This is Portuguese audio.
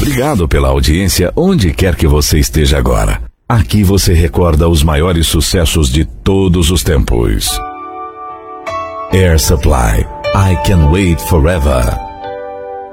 Obrigado pela audiência onde quer que você esteja agora. Aqui você recorda os maiores sucessos de todos os tempos. Air Supply, I Can Wait Forever.